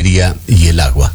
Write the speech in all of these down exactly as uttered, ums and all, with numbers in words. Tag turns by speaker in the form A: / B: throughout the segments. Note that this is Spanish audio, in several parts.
A: minería y el agua.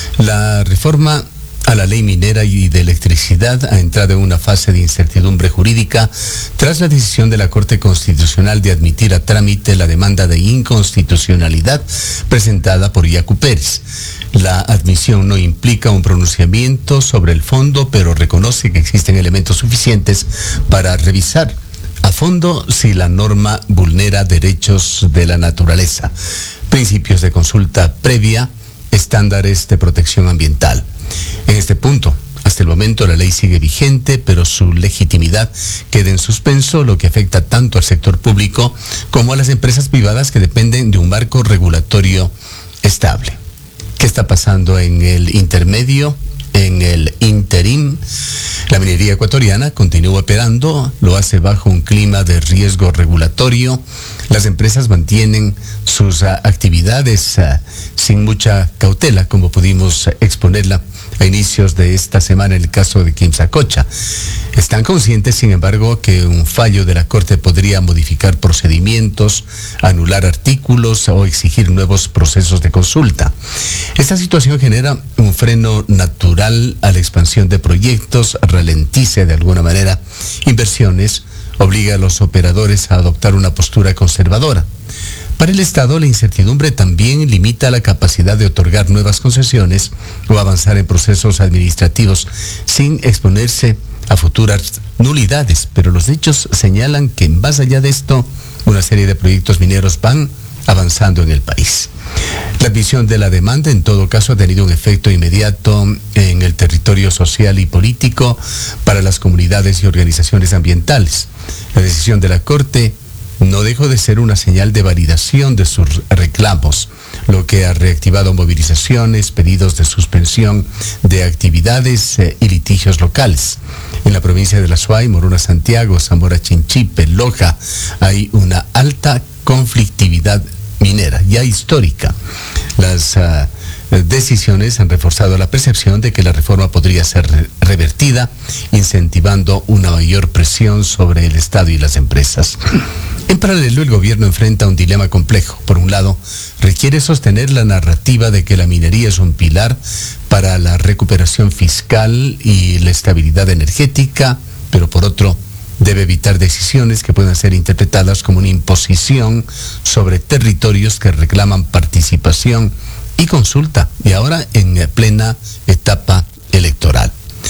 A: La reforma a la ley minera y de electricidad ha entrado en una fase de incertidumbre jurídica tras la decisión de la Corte Constitucional de admitir a trámite la demanda de inconstitucionalidad presentada por Yacu Pérez. La admisión no implica un pronunciamiento sobre el fondo, pero reconoce que existen elementos suficientes para revisar a fondo si la norma vulnera derechos de la naturaleza, principios de consulta previa, estándares de protección ambiental. En este punto, hasta el momento la ley sigue vigente, pero su legitimidad queda en suspenso, lo que afecta tanto al sector público como a las empresas privadas que dependen de un marco regulatorio estable. ¿Qué está pasando en el intermedio? En el interim, la minería ecuatoriana continúa operando, lo hace bajo un clima de riesgo regulatorio. Las empresas mantienen sus uh, actividades uh, sin mucha cautela, como pudimos uh, exponerla a inicios de esta semana en el caso de Quimsacocha. Están conscientes, sin embargo, que un fallo de la Corte podría modificar procedimientos, anular artículos o exigir nuevos procesos de consulta. Esta situación genera un freno natural a la expansión de proyectos, ralentiza de alguna manera inversiones, obliga a los operadores a adoptar una postura conservadora. Para el Estado, la incertidumbre también limita la capacidad de otorgar nuevas concesiones o avanzar en procesos administrativos sin exponerse a futuras nulidades, pero los hechos señalan que más allá de esto, una serie de proyectos mineros van avanzando en el país. La admisión de la demanda, en todo caso, ha tenido un efecto inmediato en el territorio social y político para las comunidades y organizaciones ambientales. La decisión de la Corte no dejó de ser una señal de validación de sus reclamos, lo que ha reactivado movilizaciones, pedidos de suspensión de actividades eh, y litigios locales. En la provincia de La Suay, Morona Santiago, Zamora Chinchipe, Loja, hay una alta conflictividad minera, ya histórica. Las uh, decisiones han reforzado la percepción de que la reforma podría ser re- revertida, incentivando una mayor presión sobre el Estado y las empresas. En paralelo, el gobierno enfrenta un dilema complejo. Por un lado, requiere sostener la narrativa de que la minería es un pilar para la recuperación fiscal y la estabilidad energética, pero por otro, debe evitar decisiones que puedan ser interpretadas como una imposición sobre territorios que reclaman participación y consulta, y ahora en plena etapa electoral.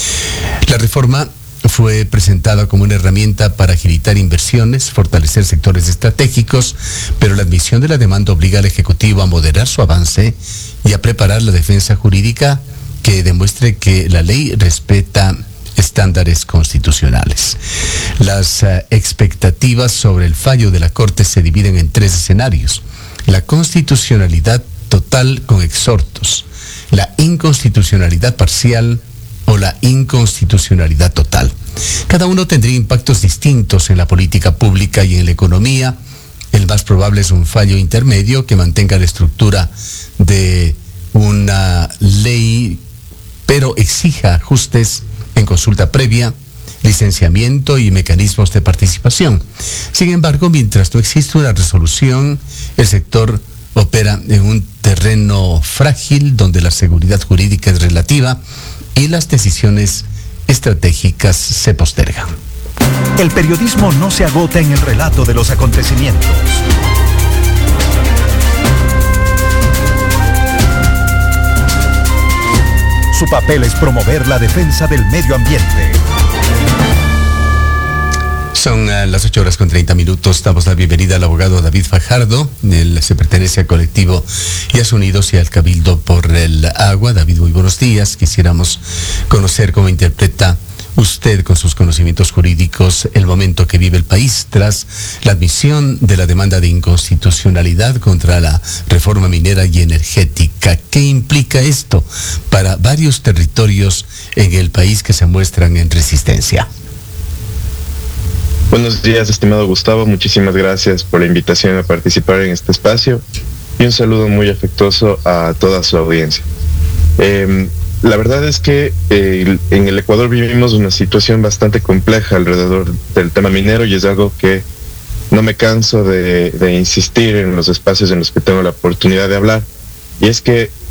A: La reforma fue presentada como una herramienta para agilitar inversiones, fortalecer sectores estratégicos, pero la admisión de la demanda obliga al Ejecutivo a moderar su avance y a preparar la defensa jurídica que demuestre que la ley respeta estándares constitucionales. Las uh, expectativas sobre el fallo de la Corte se dividen en tres escenarios: la constitucionalidad total con exhortos, la inconstitucionalidad parcial o la inconstitucionalidad total. Cada uno tendría impactos distintos en la política pública y en la economía. El más probable es un fallo intermedio que mantenga la estructura de una ley, pero exija ajustes en consulta previa, licenciamiento y mecanismos de participación. Sin embargo, mientras no existe una resolución, el sector opera en un terreno frágil donde la seguridad jurídica es relativa y las decisiones estratégicas se postergan.
B: El periodismo no se agota en el relato de los acontecimientos. Su papel es promover la defensa del medio ambiente.
A: Son uh, las ocho horas con treinta minutos. Damos la bienvenida al abogado David Fajardo. Él se pertenece al colectivo Yas Unidos y al Cabildo por el Agua. David, muy buenos días. Quisiéramos conocer cómo interpreta usted, con sus conocimientos jurídicos, el momento que vive el país tras la admisión de la demanda de inconstitucionalidad contra la reforma minera y energética. ¿Qué implica esto para varios territorios en el país que se muestran en resistencia?
C: Buenos días, estimado Gustavo. Muchísimas gracias por la invitación a participar en este espacio y un saludo muy afectuoso a toda su audiencia. Eh, La verdad es que eh, en el Ecuador vivimos una situación bastante compleja alrededor del tema minero y es algo que no me canso de, de insistir en los espacios en los que tengo la oportunidad de hablar. Y es que